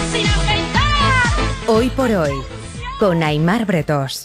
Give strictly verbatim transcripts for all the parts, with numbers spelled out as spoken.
sin afeitar. Hoy por hoy, con Aimar Bretos.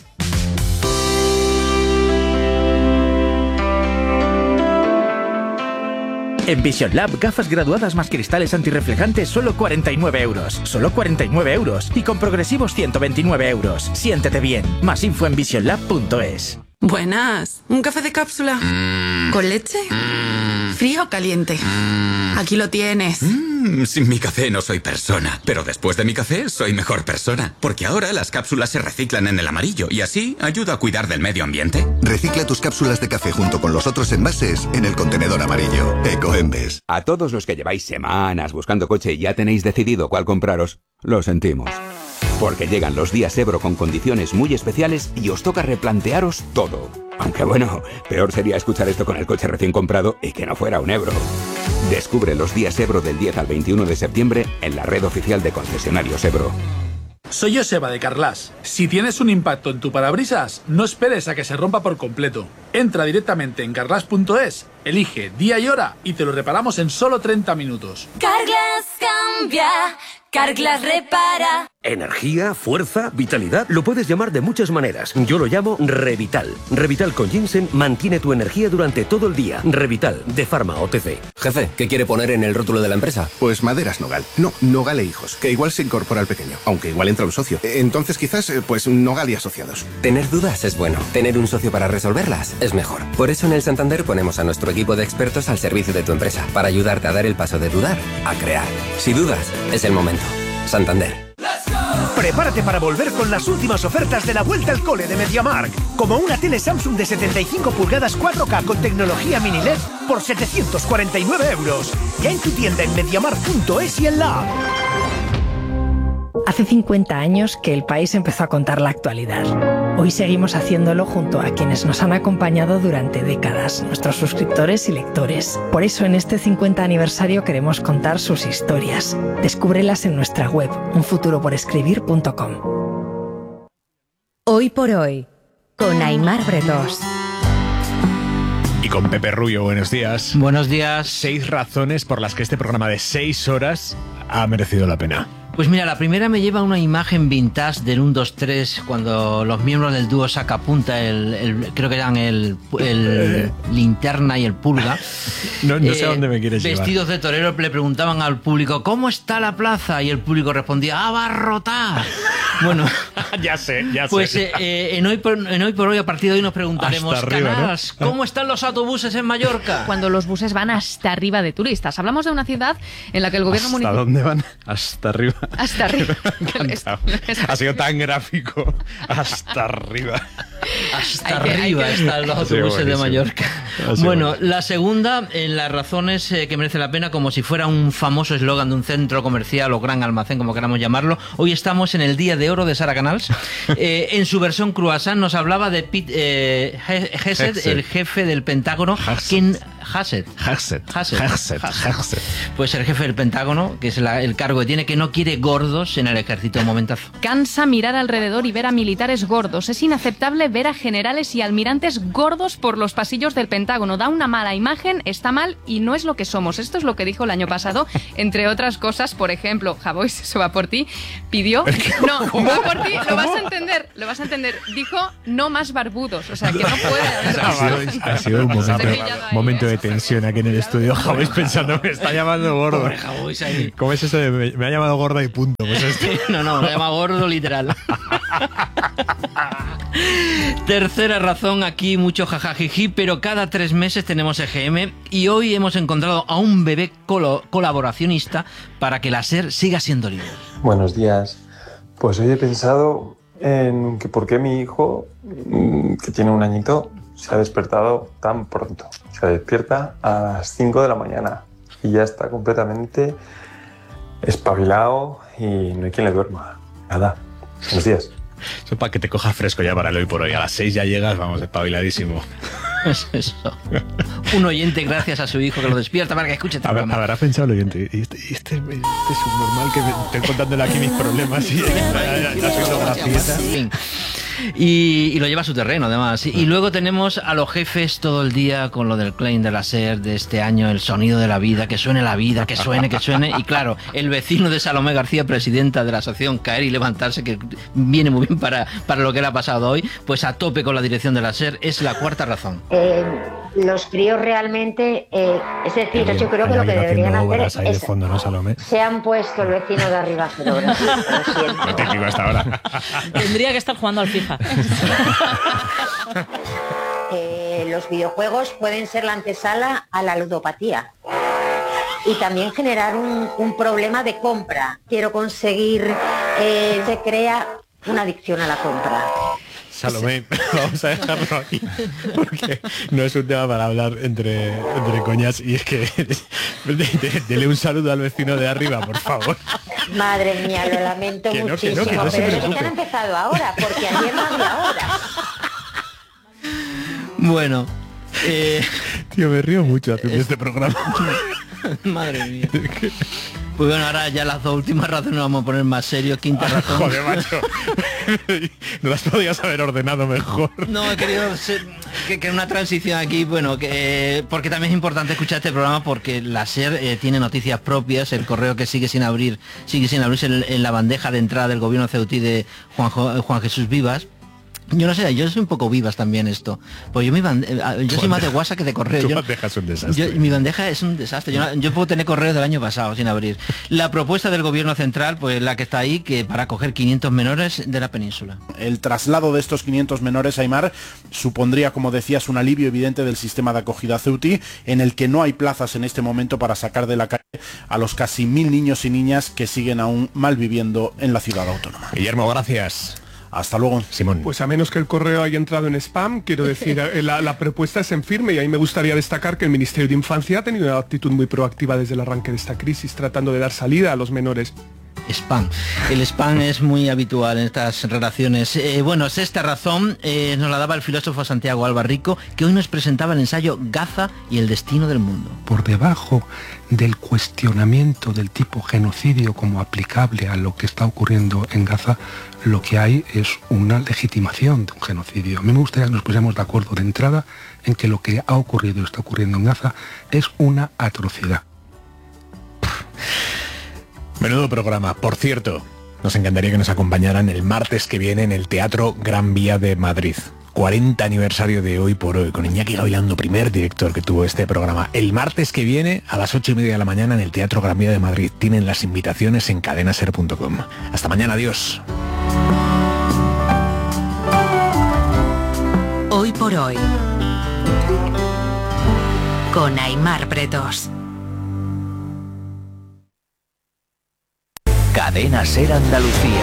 En Vision Lab, gafas graduadas más cristales antirreflejantes, solo cuarenta y nueve euros. Solo cuarenta y nueve euros. Y con progresivos, ciento veintinueve euros. Siéntete bien. Más info en vision lab punto es. Buenas. ¿Un café de cápsula? Mm. ¿Con leche? Mm. ¿Frío o caliente? Mm. Aquí lo tienes. Mm, sin mi café no soy persona, pero después de mi café soy mejor persona. Porque ahora las cápsulas se reciclan en el amarillo y así ayuda a cuidar del medio ambiente. Recicla tus cápsulas de café junto con los otros envases en el contenedor amarillo. Ecoembes. A todos los que lleváis semanas buscando coche y ya tenéis decidido cuál compraros, lo sentimos. Porque llegan los días Ebro con condiciones muy especiales y os toca replantearos todo. Aunque bueno, peor sería escuchar esto con el coche recién comprado y que no fuera un Ebro. Descubre los días Ebro del diez al veintiuno de septiembre en la red oficial de concesionarios Ebro. Soy Joseba de Carglass. Si tienes un impacto en tu parabrisas, no esperes a que se rompa por completo. Entra directamente en carglass punto es, elige día y hora y te lo reparamos en solo treinta minutos. Carglass cambia, Carglass repara. Energía, fuerza, vitalidad, lo puedes llamar de muchas maneras. Yo lo llamo Revital. Revital con ginseng mantiene tu energía durante todo el día. Revital, de Pharma O T C. Jefe, ¿qué quiere poner en el rótulo de la empresa? Pues Maderas Nogal. No, Nogal e Hijos, que igual se incorpora al pequeño, aunque igual entra un socio. Entonces quizás, pues Nogal y Asociados. Tener dudas es bueno. Tener un socio para resolverlas es mejor. Por eso en el Santander ponemos a nuestro equipo de expertos al servicio de tu empresa, para ayudarte a dar el paso de dudar a crear. Si dudas, es el momento. Santander. Prepárate para volver con las últimas ofertas de la vuelta al cole de MediaMarkt. Como una tele Samsung de setenta y cinco pulgadas cuatro K con tecnología mini L E D por setecientos cuarenta y nueve euros. Ya en tu tienda en mediamarkt punto es y en la app. Hace cincuenta años que el país empezó a contar la actualidad. Hoy seguimos haciéndolo junto a quienes nos han acompañado durante décadas, nuestros suscriptores y lectores. Por eso en este cincuenta aniversario queremos contar sus historias. Descúbrelas en nuestra web, un futuro por escribir punto com. Hoy por hoy, con Aimar Bretos. Y con Pepe Rubio, buenos días. Buenos días. Seis razones por las que este programa de seis horas ha merecido la pena. Pues mira, la primera me lleva una imagen vintage del uno, dos, tres, cuando los miembros del dúo Sacapunta, el, el, creo que eran el, el Linterna y el Pulga. No, no sé eh, a dónde me quieres llevar. Vestidos de torero le preguntaban al público, ¿cómo está la plaza? Y el público respondía, ¡abarrotada! Bueno, ya sé, ya pues, sé. Pues eh, en, hoy por, en Hoy por Hoy, a partir de hoy, nos preguntaremos, arriba, Canals, ¿no? ¿cómo están los autobuses en Mallorca? Cuando los buses van hasta arriba de turistas. Hablamos de una ciudad en la que el gobierno municipal... ¿Hasta dónde van? Hasta arriba. Hasta arriba. Ha sido tan gráfico. Hasta arriba. Hasta que, arriba que... están los autobuses sí, de Mallorca. Sí, bueno, bueno, la segunda, en las razones eh, que merece la pena, como si fuera un famoso eslogan de un centro comercial o gran almacén, como queramos llamarlo. Hoy estamos en el Día de Oro de Sara Canals. Eh, en su versión croissant nos hablaba de Pete eh, Hegseth, el jefe del Pentágono. Quien, Hassett. Hassett. Hassett. Hassett. Hassett. Pues el jefe del Pentágono, que es la, el cargo que tiene, que no quiere gordos en el ejército. Un momentazo. Cansa mirar alrededor y ver a militares gordos. Es inaceptable ver a generales y almirantes gordos por los pasillos del Pentágono. Da una mala imagen, está mal y no es lo que somos. Esto es lo que dijo el año pasado. Entre otras cosas, por ejemplo, Javois, eso va por ti, pidió... No, va por ti, lo vas a entender, lo vas a entender. Dijo no más barbudos. O sea, que no puede haber... Ha sido, ha sido un momento, momento de tensión aquí en el estudio. Javois pensando, me está llamando gordo. Pobre Javois ahí. ¿Cómo es eso de me, me ha llamado gorda y punto? Pues esto. No, no, me llama gordo literal. Tercera razón, aquí mucho jajajiji, pero cada tres meses tenemos E G M y hoy hemos encontrado a un bebé colo- colaboracionista para que la SER siga siendo líder. Buenos días. Pues hoy he pensado en que por qué mi hijo, que tiene un añito, se ha despertado tan pronto. Se despierta a las cinco de la mañana y ya está completamente espabilado y no hay quien le duerma. Nada. Buenos días. Eso para que te cojas fresco ya para el hoy por hoy. A las seis ya llegas, vamos, espabiladísimo. Es eso. Un oyente, gracias a su hijo, que lo despierta para que escuche. A ver, habrá pensado el oyente. Y este, y este, este es un normal que me estoy contándole aquí mis problemas y está haciendo gracias. Y, y lo lleva a su terreno, además. Y, y luego tenemos a los jefes todo el día con lo del claim de la SER de este año, el sonido de la vida, que suene la vida, que suene, que suene. Y claro, el vecino de Salomé García, presidenta de la asociación Caer y Levantarse, que viene muy bien para, para lo que le ha pasado hoy, pues a tope con la dirección de la SER, es la cuarta razón. Eh, los críos realmente, eh, es decir, yo creo que lo que deberían hacer es, ahí de fondo, ¿no, Salomé? se han puesto el vecino de arriba a hacer obras. Lo siento. No te digo hasta ahora. Tendría que estar jugando al FIFA. Eh, los videojuegos pueden ser la antesala a la ludopatía y también generar un, un problema de compra. Quiero conseguir, eh, se crea una adicción a la compra. Salomé, vamos a dejarlo aquí, porque no es un tema para hablar entre, entre coñas, y es que dele un saludo al vecino de arriba, por favor. Madre mía, lo lamento que no, muchísimo, que no, que no pero es que han empezado ahora, porque ayer no había hora. Bueno, eh... tío, me río mucho haciendo es... este programa. Madre mía. Pues bueno, ahora ya las dos últimas razones nos vamos a poner más serios. Quinta razón. Joder, macho. No las podías haber ordenado mejor. No, he querido ser, que, que una transición aquí, bueno, que porque también es importante escuchar este programa porque la SER eh, tiene noticias propias, el correo que sigue sin abrir, sigue sin abrirse en, en la bandeja de entrada del gobierno ceutí de Juan, Juan Jesús Vivas. Yo no sé, yo soy un poco Vivas también esto. Pues yo mi bande yo soy más de WhatsApp que de correo. Tu yo, bandeja es un desastre. Yo, mi bandeja es un desastre. Yo, no, yo puedo tener correos del año pasado sin abrir. La propuesta del gobierno central, pues la que está ahí, que para acoger quinientos menores de la península. El traslado de estos quinientos menores, Aimar, supondría, como decías, un alivio evidente del sistema de acogida ceutí, en el que no hay plazas en este momento para sacar de la calle a los casi mil niños y niñas que siguen aún malviviendo en la ciudad autónoma. Guillermo, gracias. Hasta luego, Simón. Pues a menos que el correo haya entrado en spam, quiero decir, la, la propuesta es en firme y ahí me gustaría destacar que el Ministerio de Infancia ha tenido una actitud muy proactiva desde el arranque de esta crisis, tratando de dar salida a los menores. Spam. El spam es muy habitual en estas relaciones. Eh, bueno, sexta razón eh, nos la daba el filósofo Santiago Albarrico, que hoy nos presentaba el ensayo Gaza y el destino del mundo. Por debajo del cuestionamiento del tipo genocidio como aplicable a lo que está ocurriendo en Gaza, lo que hay es una legitimación de un genocidio. A mí me gustaría que nos pusiéramos de acuerdo de entrada en que lo que ha ocurrido y está ocurriendo en Gaza es una atrocidad. Menudo programa. Por cierto, nos encantaría que nos acompañaran el martes que viene en el Teatro Gran Vía de Madrid. cuarenta aniversario de Hoy por Hoy, con Iñaki Gavilando, primer director que tuvo este programa. El martes que viene, a las ocho y media de la mañana, en el Teatro Gran Vía de Madrid. Tienen las invitaciones en cadenaser punto com. Hasta mañana, adiós. Hoy por Hoy, con Aimar Bretos. Cadena Ser Andalucía.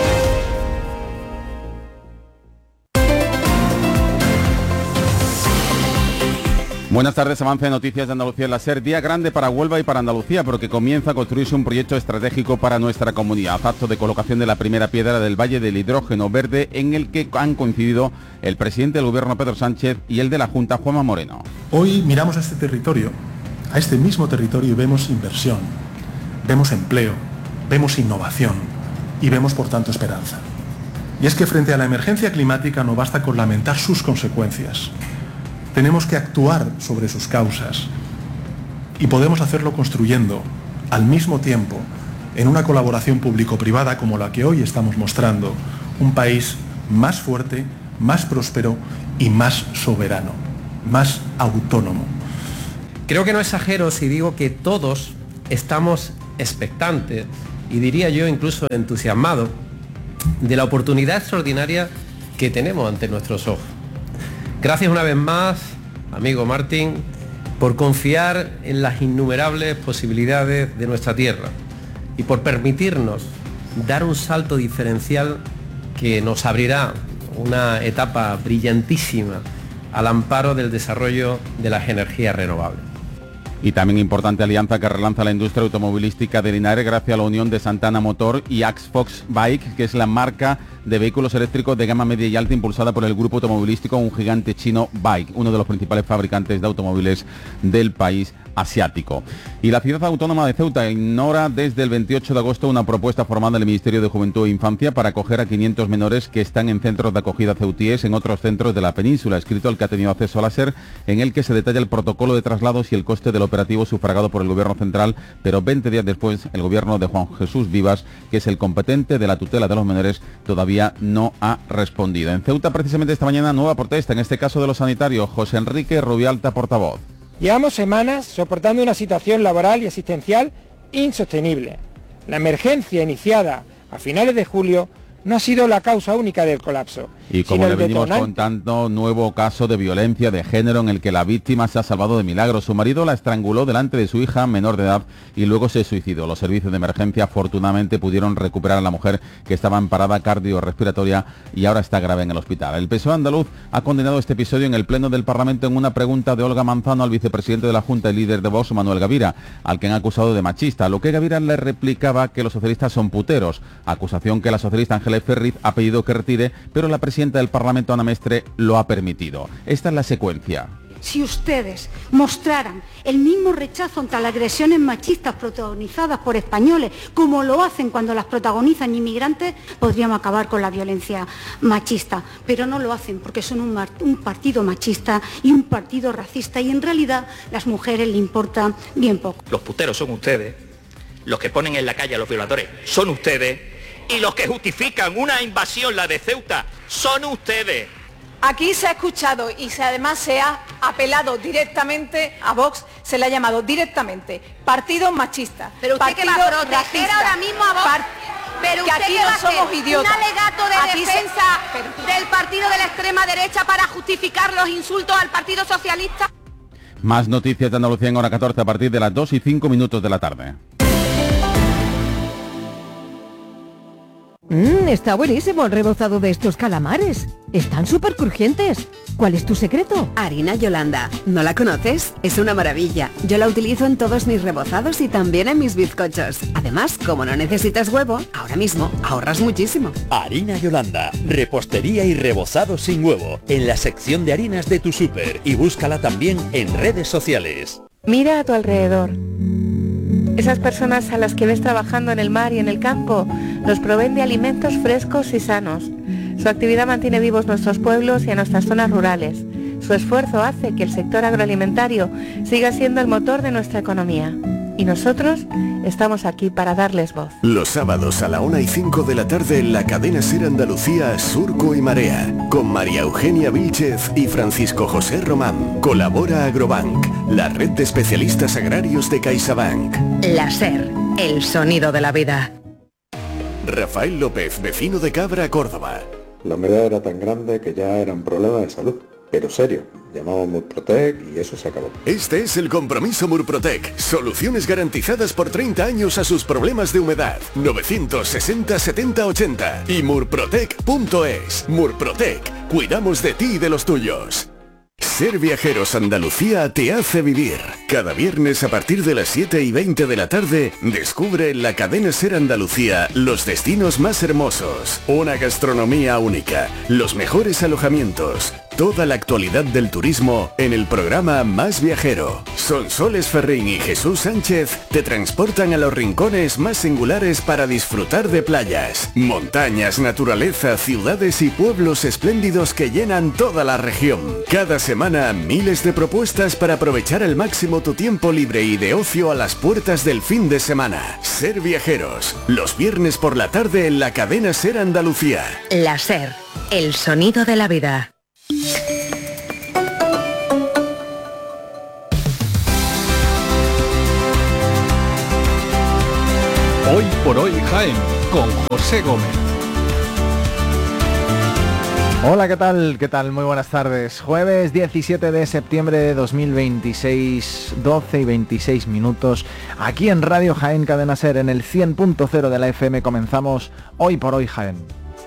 Buenas tardes, avance de noticias de Andalucía en la SER. Día grande para Huelva y para Andalucía, porque comienza a construirse un proyecto estratégico para nuestra comunidad. Acto de colocación de la primera piedra del Valle del Hidrógeno Verde, en el que han coincidido el presidente del gobierno Pedro Sánchez y el de la Junta Juanma Moreno. Hoy miramos a este territorio, a este mismo territorio, y vemos inversión, vemos empleo, vemos innovación y vemos, por tanto, esperanza. Y es que frente a la emergencia climática no basta con lamentar sus consecuencias. Tenemos que actuar sobre sus causas y podemos hacerlo construyendo, al mismo tiempo, en una colaboración público-privada como la que hoy estamos mostrando, un país más fuerte, más próspero y más soberano, más autónomo. Creo que no exagero si digo que todos estamos expectantes, y diría yo incluso entusiasmados, de la oportunidad extraordinaria que tenemos ante nuestros ojos. Gracias una vez más, amigo Martín, por confiar en las innumerables posibilidades de nuestra tierra y por permitirnos dar un salto diferencial que nos abrirá una etapa brillantísima al amparo del desarrollo de las energías renovables. Y también importante alianza que relanza la industria automovilística de Linares gracias a la unión de Santana Motor y Axfox Bike, que es la marca de vehículos eléctricos de gama media y alta impulsada por el grupo automovilístico Un Gigante Chino Bike, uno de los principales fabricantes de automóviles del país asiático. Y la ciudad autónoma de Ceuta ignora desde el veintiocho de agosto una propuesta formal del Ministerio de Juventud e Infancia para acoger a quinientos menores que están en centros de acogida ceutíes en otros centros de la península, escrito al que ha tenido acceso a la SER, en el que se detalla el protocolo de traslados y el coste del operativo sufragado por el Gobierno central, pero veinte días después el Gobierno de Juan Jesús Vivas, que es el competente de la tutela de los menores, todavía no ha respondido. En Ceuta, precisamente esta mañana, nueva protesta, en este caso de los sanitarios. José Enrique Rubialta, portavoz. Llevamos semanas soportando una situación laboral y asistencial insostenible. La emergencia iniciada a finales de julio no ha sido la causa única del colapso. Y como le venimos contando, nuevo caso de violencia de género en el que la víctima se ha salvado de milagro. Su marido la estranguló delante de su hija menor de edad y luego se suicidó. Los servicios de emergencia afortunadamente pudieron recuperar a la mujer, que estaba en parada cardiorrespiratoria y ahora está grave en el hospital. El P S O E andaluz ha condenado este episodio en el Pleno del Parlamento en una pregunta de Olga Manzano al vicepresidente de la Junta y líder de Vox, Manuel Gavira, al que han acusado de machista. A lo que Gavira le replicaba que los socialistas son puteros, acusación que la socialista Ángeles Ferriz ha pedido que retire, pero la presidenta del Parlamento, Ana Mestre, lo ha permitido. Esta es la secuencia. Si ustedes mostraran el mismo rechazo ante las agresiones machistas protagonizadas por españoles, como lo hacen cuando las protagonizan inmigrantes, podríamos acabar con la violencia machista. Pero no lo hacen porque son un, un partido machista y un partido racista, y en realidad a las mujeres les importa bien poco. Los puteros son ustedes, los que ponen en la calle a los violadores son ustedes, y los que justifican una invasión, la de Ceuta, son ustedes. Aquí se ha escuchado y se, además se ha apelado directamente a Vox, se le ha llamado directamente partido machista. Pero usted partido que va a proteger racista, ahora mismo a Vox, par- pero que usted aquí que va no a hacer somos idiotas. un alegato de Aquí se- defensa del partido de la extrema derecha para justificar los insultos al Partido Socialista. Más noticias de Andalucía en hora catorce a partir de las dos y cinco minutos de la tarde. Mmm, está buenísimo el rebozado de estos calamares. Están súper crujientes. ¿Cuál es tu secreto? Harina Yolanda. ¿No la conoces? Es una maravilla. Yo la utilizo en todos mis rebozados y también en mis bizcochos. Además, como no necesitas huevo, ahora mismo ahorras muchísimo. Harina Yolanda. Repostería y rebozado sin huevo. En la sección de harinas de tu súper. Y búscala también en redes sociales. Mira a tu alrededor. Esas personas a las que ves trabajando en el mar y en el campo nos proveen de alimentos frescos y sanos. Su actividad mantiene vivos nuestros pueblos y a nuestras zonas rurales. Su esfuerzo hace que el sector agroalimentario siga siendo el motor de nuestra economía. Y nosotros estamos aquí para darles voz. Los sábados a la una y cinco de la tarde en la cadena SER Andalucía, Surco y Marea, con María Eugenia Vílchez y Francisco José Román. Colabora Agrobank, la red de especialistas agrarios de CaixaBank. La SER, el sonido de la vida. Rafael López, vecino de Cabra, Córdoba. La humedad era tan grande que ya era un problema de salud, pero serio. Llamamos Murprotec y eso se acabó. Este es el compromiso Murprotec. Soluciones garantizadas por treinta años a sus problemas de humedad. novecientos sesenta setenta ochenta y murprotec punto es. Murprotec. Cuidamos de ti y de los tuyos. Ser Viajeros Andalucía te hace vivir. Cada viernes a partir de las siete y veinte de la tarde, descubre en la cadena SER Andalucía los destinos más hermosos, una gastronomía única, los mejores alojamientos, toda la actualidad del turismo en el programa Más Viajero. Sonsoles Ferrín y Jesús Sánchez te transportan a los rincones más singulares para disfrutar de playas, montañas, naturaleza, ciudades y pueblos espléndidos que llenan toda la región. Cada semana, miles de propuestas para aprovechar al máximo tu tiempo libre y de ocio a las puertas del fin de semana. Ser Viajeros, los viernes por la tarde en la cadena SER Andalucía. La SER, el sonido de la vida. Hoy por hoy Jaén, con José Gómez. Hola, ¿qué tal? ¿Qué tal? Muy buenas tardes. Jueves diecisiete de septiembre de dos mil veintiséis, doce y veintiséis minutos. Aquí en Radio Jaén Cadena SER, en el cien punto cero de la F M, comenzamos Hoy por hoy Jaén.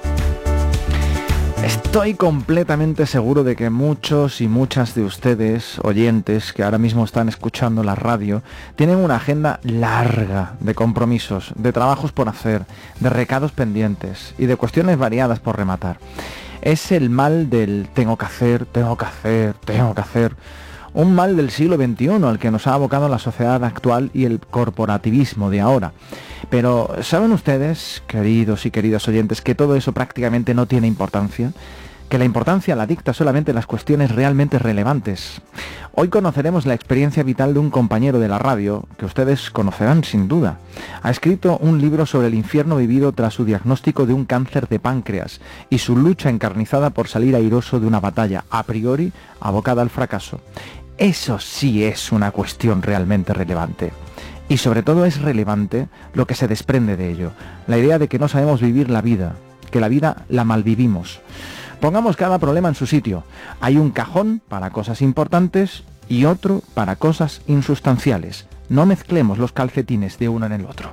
Estoy completamente seguro de que muchos y muchas de ustedes, oyentes, que ahora mismo están escuchando la radio, tienen una agenda larga de compromisos, de trabajos por hacer, de recados pendientes y de cuestiones variadas por rematar. Es el mal del tengo que hacer, tengo que hacer, tengo que hacer. un mal del siglo veintiuno al que nos ha abocado la sociedad actual y el corporativismo de ahora. Pero ¿saben ustedes, queridos y queridas oyentes, que todo eso prácticamente no tiene importancia? Que la importancia la dicta solamente las cuestiones realmente relevantes. Hoy conoceremos la experiencia vital de un compañero de la radio, que ustedes conocerán sin duda. Ha escrito un libro sobre el infierno vivido tras su diagnóstico de un cáncer de páncreas y su lucha encarnizada por salir airoso de una batalla a priori abocada al fracaso. Eso sí es una cuestión realmente relevante. Y sobre todo es relevante lo que se desprende de ello, la idea de que no sabemos vivir la vida, que la vida la malvivimos. Pongamos cada problema en su sitio. Hay un cajón para cosas importantes y otro para cosas insustanciales. No mezclemos los calcetines de uno en el otro.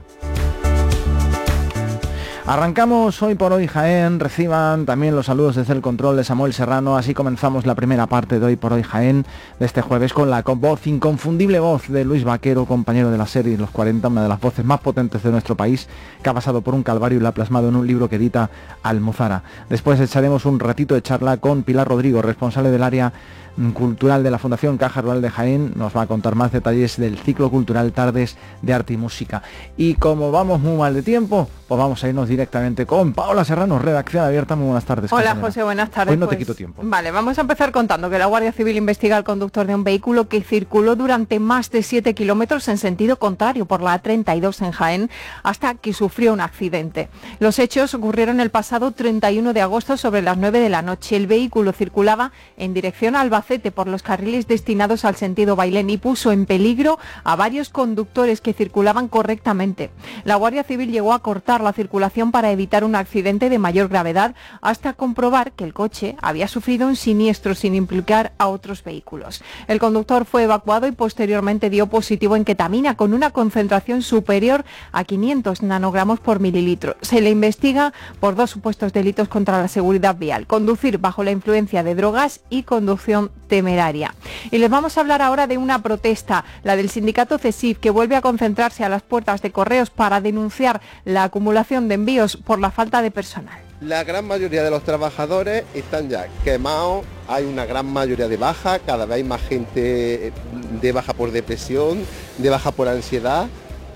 Arrancamos Hoy por Hoy Jaén. Reciban también los saludos desde el control de Samuel Serrano. Así comenzamos la primera parte de Hoy por Hoy Jaén de este jueves con la voz, inconfundible voz de Luis Vaquero, compañero de la serie Los cuarenta, una de las voces más potentes de nuestro país, que ha pasado por un calvario y lo ha plasmado en un libro que edita Almuzara. Después echaremos un ratito de charla con Pilar Rodrigo, responsable del área cultural de la Fundación Caja Rural de Jaén. Nos va a contar más detalles del ciclo cultural Tardes de Arte y Música. Y como vamos muy mal de tiempo, pues vamos a irnos directamente con Paola Serrano, redacción abierta. Muy buenas tardes. Hola, compañera. José, buenas tardes. Hoy no pues, te quito tiempo. Vale, vamos a empezar contando que la Guardia Civil investiga al conductor de un vehículo que circuló durante más de siete kilómetros en sentido contrario por la A treinta y dos en Jaén hasta que sufrió un accidente. Los hechos ocurrieron el pasado treinta y uno de agosto sobre las nueve de la noche. El vehículo circulaba en dirección a Albacete por los carriles destinados al sentido Bailén y puso en peligro a varios conductores que circulaban correctamente. La Guardia Civil llegó a cortar la circulación para evitar un accidente de mayor gravedad hasta comprobar que el coche había sufrido un siniestro sin implicar a otros vehículos. El conductor fue evacuado y posteriormente dio positivo en ketamina con una concentración superior a quinientos nanogramos por mililitro. Se le investiga por dos supuestos delitos contra la seguridad vial: conducir bajo la influencia de drogas y conducción temeraria. Y les vamos a hablar ahora de una protesta, la del sindicato CESIF, que vuelve a concentrarse a las puertas de Correos para denunciar la acumulación de envíos por la falta de personal. La gran mayoría de los trabajadores están ya quemados, hay una gran mayoría de baja, cada vez hay más gente de baja por depresión, de baja por ansiedad.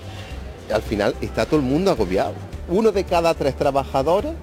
Al final está todo el mundo agobiado. Uno de cada tres trabajadores,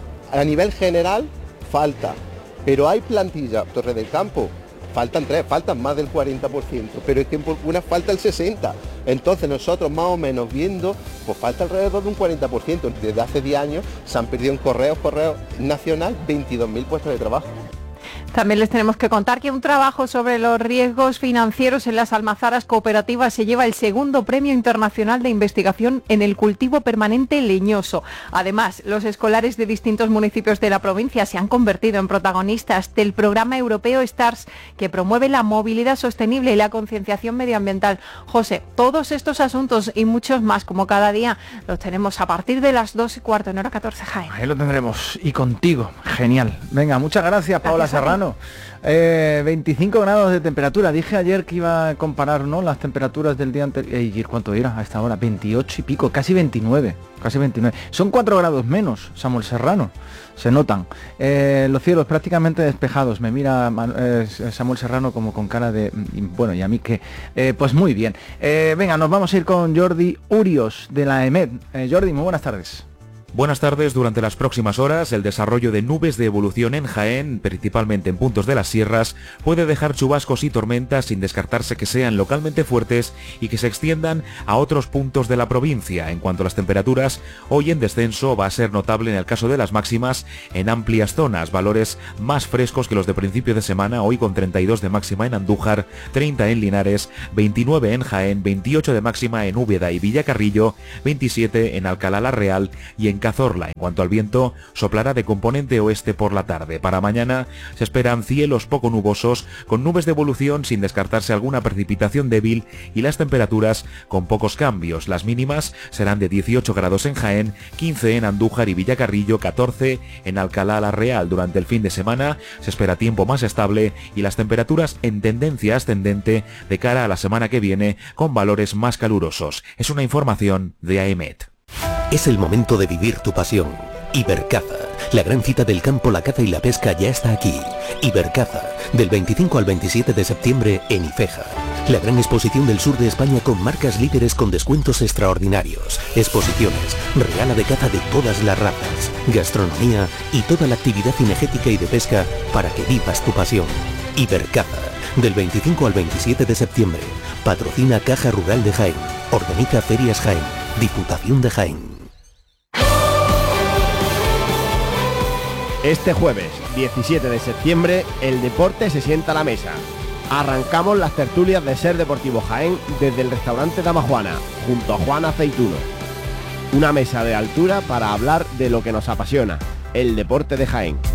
a nivel general, falta, pero hay plantilla, Torre del Campo, faltan tres, faltan más del cuarenta por ciento, pero es que en una falta el sesenta por ciento. Entonces nosotros más o menos viendo, pues falta alrededor de un cuarenta por ciento. Desde hace diez años se han perdido en Correos, Correos Nacional, veintidós mil puestos de trabajo. También les tenemos que contar que un trabajo sobre los riesgos financieros en las almazaras cooperativas se lleva el segundo Premio Internacional de Investigación en el Cultivo Permanente Leñoso. Además, los escolares de distintos municipios de la provincia se han convertido en protagonistas del programa europeo STARS, que promueve la movilidad sostenible y la concienciación medioambiental. José, todos estos asuntos y muchos más, como cada día, los tenemos a partir de las dos y cuarto en hora catorce Jaén. Ahí lo tendremos. Y contigo. Genial. Venga, muchas gracias, Paola Serrano. Eh, veinticinco grados de temperatura. Dije ayer que iba a comparar, ¿no?, las temperaturas del día anterior. Eh, ¿Cuánto era a esta hora? veintiocho y pico, casi veintinueve. Casi veintinueve. Son cuatro grados menos, Samuel Serrano. Se notan. Eh, los cielos prácticamente despejados. Me mira eh, Samuel Serrano como con cara de... Bueno, y a mí que... Eh, pues muy bien. Eh, venga, nos vamos a ir con Jordi Urios de la E M E D. Eh, Jordi, muy buenas tardes. Buenas tardes. Durante las próximas horas, el desarrollo de nubes de evolución en Jaén, principalmente en puntos de las sierras, puede dejar chubascos y tormentas, sin descartarse que sean localmente fuertes y que se extiendan a otros puntos de la provincia. En cuanto a las temperaturas, hoy en descenso va a ser notable en el caso de las máximas en amplias zonas, valores más frescos que los de principio de semana, hoy con treinta y dos de máxima en Andújar, treinta en Linares, veintinueve en Jaén, veintiocho de máxima en Úbeda y Villacarrillo, veintisiete en Alcalá la Real y en Cazorla. En cuanto al viento, soplará de componente oeste por la tarde. Para mañana se esperan cielos poco nubosos, con nubes de evolución sin descartarse alguna precipitación débil, y las temperaturas con pocos cambios. Las mínimas serán de dieciocho grados en Jaén, quince en Andújar y Villacarrillo, catorce en Alcalá la Real. Durante el fin de semana se espera tiempo más estable y las temperaturas en tendencia ascendente de cara a la semana que viene, con valores más calurosos. Es una información de A E M E D. Es el momento de vivir tu pasión. Ibercaza, la gran cita del campo, la caza y la pesca ya está aquí. Ibercaza, del veinticinco al veintisiete de septiembre en Ifeja. La gran exposición del sur de España con marcas líderes con descuentos extraordinarios. Exposiciones, regala de caza de todas las razas, gastronomía y toda la actividad cinegética y de pesca para que vivas tu pasión. Ibercaza, del veinticinco al veintisiete de septiembre. Patrocina Caja Rural de Jaén. Organiza Ferias Jaén. Diputación de Jaén. Este jueves, diecisiete de septiembre, el deporte se sienta a la mesa. Arrancamos las tertulias de Ser Deportivo Jaén desde el restaurante Dama Juana, junto a Juan Aceituno. Una mesa de altura para hablar de lo que nos apasiona, el deporte de Jaén.